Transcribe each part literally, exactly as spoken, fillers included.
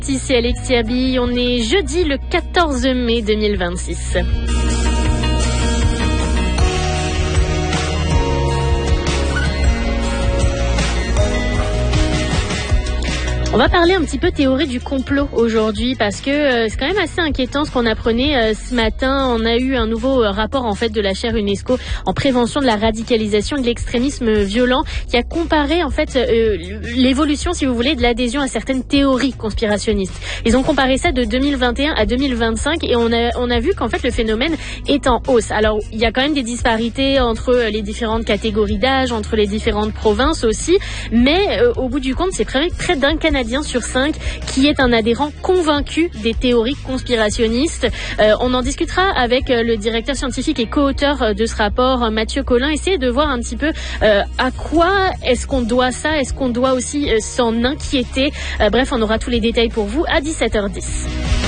C'est Alexia B. On est jeudi le quatorze mai deux mille vingt-six. On va parler un petit peu théorie du complot aujourd'hui parce que euh, c'est quand même assez inquiétant ce qu'on apprenait euh, ce matin. On a eu un nouveau euh, rapport en fait de la chaire UNESCO en prévention de la radicalisation et de l'extrémisme violent qui a comparé en fait euh, l'évolution, si vous voulez, de l'adhésion à certaines théories conspirationnistes. Ils ont comparé ça de deux mille vingt et un à deux mille vingt-cinq et on a on a vu qu'en fait le phénomène est en hausse. Alors il y a quand même des disparités entre les différentes catégories d'âge, entre les différentes provinces aussi, mais euh, au bout du compte, c'est près, près d'un Canadien sur cinq qui est un adhérent convaincu des théories conspirationnistes. Euh, on en discutera avec le directeur scientifique et co-auteur de ce rapport, Mathieu Collin, essayer de voir un petit peu euh, à quoi est-ce qu'on doit ça, est-ce qu'on doit aussi euh, s'en inquiéter. Euh, bref, on aura tous les détails pour vous à dix-sept heures dix.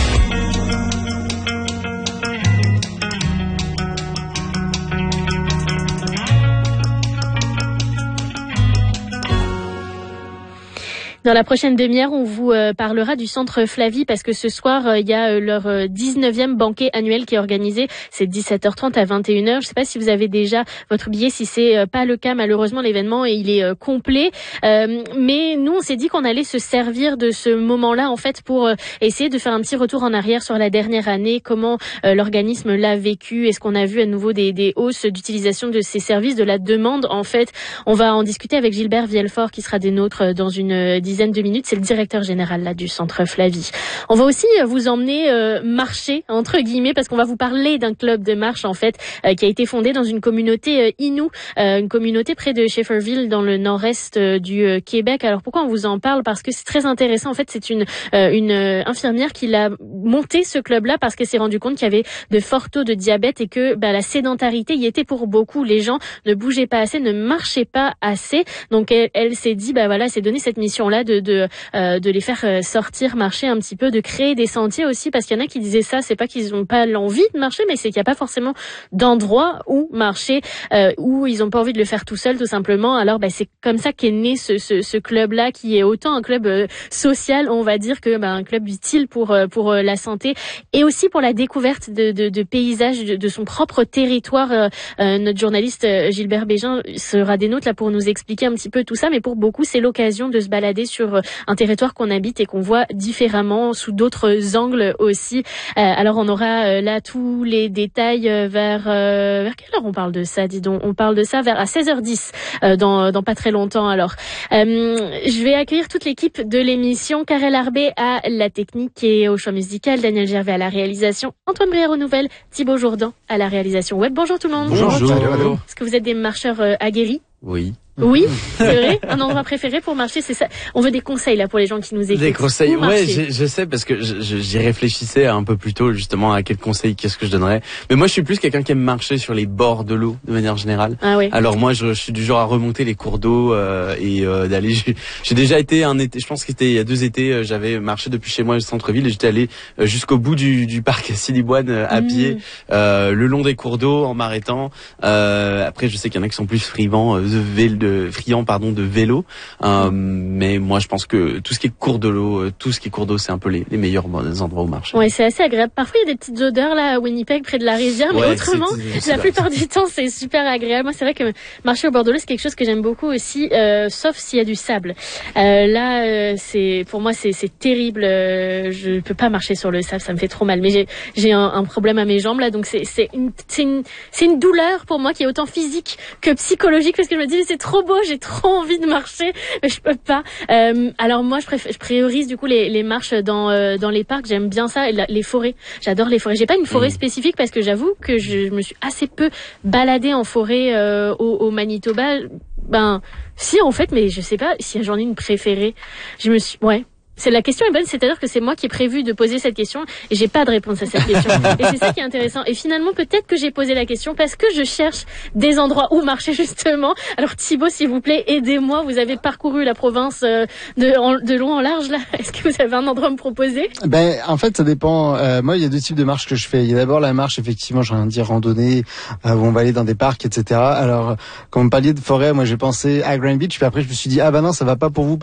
Dans la prochaine demi-heure, on vous euh, parlera du Centre Flavie parce que ce soir, euh, il y a euh, leur euh, dix-neuvième banquet annuel qui est organisé. C'est dix-sept heures trente à vingt et une heures. Je ne sais pas si vous avez déjà votre billet. Si c'est euh, pas le cas, malheureusement, l'événement il est euh, complet. Euh, mais nous, on s'est dit qu'on allait se servir de ce moment-là en fait pour euh, essayer de faire un petit retour en arrière sur la dernière année. Comment euh, l'organisme l'a vécu. Est-ce qu'on a vu à nouveau des, des hausses d'utilisation de ces services, de la demande en fait. On va en discuter avec Gilbert Vielfort qui sera des nôtres dans une euh, dizaine de minutes, c'est le directeur général là du Centre Flavie. On va aussi vous emmener euh, marcher entre guillemets parce qu'on va vous parler d'un club de marche en fait euh, qui a été fondé dans une communauté euh, Innu, euh, une communauté près de Shefferville dans le nord-est euh, du euh, Québec. Alors pourquoi on vous en parle? Parce que c'est très intéressant en fait, c'est une euh, une euh, infirmière qui l'a monté ce club-là parce qu'elle s'est rendu compte qu'il y avait de forts taux de diabète et que bah, la sédentarité y était pour beaucoup. Les gens ne bougeaient pas assez, ne marchaient pas assez. Donc elle, elle s'est dit bah voilà, s'est donné cette mission là de de euh, de les faire sortir, marcher un petit peu, de créer des sentiers aussi parce qu'il y en a qui disaient ça, c'est pas qu'ils ont pas l'envie de marcher, mais c'est qu'il y a pas forcément d'endroit où marcher, euh, où ils ont pas envie de le faire tout seul tout simplement. Alors bah c'est comme ça qu'est né ce ce, ce club là qui est autant un club euh, social, on va dire, que bah, un club utile pour euh, pour euh, la santé et aussi pour la découverte de de, de paysages de, de son propre territoire. Euh, euh, notre journaliste euh, Gilbert Bégin sera des nôtres là pour nous expliquer un petit peu tout ça, mais pour beaucoup c'est l'occasion de se balader sur un territoire qu'on habite et qu'on voit différemment sous d'autres angles aussi. Euh, alors on aura euh, là tous les détails euh, vers euh, vers quelle heure on parle de ça, dis donc. On parle de ça vers à seize heures dix euh, dans dans pas très longtemps. Alors euh, je vais accueillir toute l'équipe de l'émission. Karel Arbé à la technique et au choix musical, Daniel Gervais à la réalisation, Antoine Brière aux nouvelles, Thibaut Jourdan à la réalisation web. Bonjour tout le monde. Bonjour. Bonjour. Est-ce que vous êtes des marcheurs euh, aguerris? Oui. Oui, c'est vrai. Un endroit préféré pour marcher, c'est ça. On veut des conseils là pour les gens qui nous écoutent. Des conseils, ouais, je, je sais parce que je, je, j'y réfléchissais un peu plus tôt justement à quel conseil, qu'est-ce que je donnerais. Mais moi, je suis plus quelqu'un qui aime marcher sur les bords de l'eau de manière générale. Ah oui. Alors moi, je, je suis du genre à remonter les cours d'eau euh, et euh, d'aller. J'ai, j'ai déjà été un été, je pense que c'était il y a deux étés, euh, j'avais marché depuis chez moi au centre-ville et j'étais allé euh, jusqu'au bout du, du parc Assiniboine euh, à mmh. pied, euh, le long des cours d'eau en m'arrêtant. Euh, après, je sais qu'il y en a qui sont plus friands, euh, de, vél, de friands pardon. de vélo, euh, mais moi je pense que tout ce qui est cours de l'eau, tout ce qui est cours d'eau, c'est un peu les, les meilleurs endroits où marcher. Ouais, c'est assez agréable. Parfois il y a des petites odeurs là à Winnipeg près de la rivière, mais ouais, autrement, c'est, c'est la plupart du temps c'est super agréable. Moi c'est vrai que marcher au bord de l'eau c'est quelque chose que j'aime beaucoup aussi, euh, sauf s'il y a du sable. Euh, là, euh, c'est pour moi c'est, c'est terrible. Euh, je peux pas marcher sur le sable, ça me fait trop mal. Mais j'ai j'ai un, un problème à mes jambes là, donc c'est c'est une c'est une c'est une douleur pour moi qui est autant physique que psychologique parce que je me dis mais c'est trop beau, j'ai trop envie de marcher, mais je peux pas. Euh, alors moi, je, préf- je priorise du coup les, les marches dans euh, dans les parcs. J'aime bien ça, la, les forêts. J'adore les forêts. J'ai pas une forêt mmh. spécifique parce que j'avoue que je, je me suis assez peu baladée en forêt euh, au, au Manitoba. Ben si en fait, mais je sais pas si j'en ai une préférée. Je me suis, ouais. C'est la question est bonne, c'est-à-dire que c'est moi qui ai prévu de poser cette question et j'ai pas de réponse à cette question. Et c'est ça qui est intéressant. Et finalement, peut-être que j'ai posé la question parce que je cherche des endroits où marcher justement. Alors Thibaut, s'il vous plaît, aidez-moi. Vous avez parcouru la province de, en, de long en large là. Est-ce que vous avez un endroit à me proposer? Ben, en fait, ça dépend. Euh, moi, il y a deux types de marches que je fais. Il y a d'abord la marche, effectivement, j'ai envie de dire randonnée, euh, où on va aller dans des parcs, et cetera. Alors, quand vous me parliez de forêt, moi, j'ai pensé à Grand Beach, puis après, je me suis dit, ah bah non, ça va pas pour vous.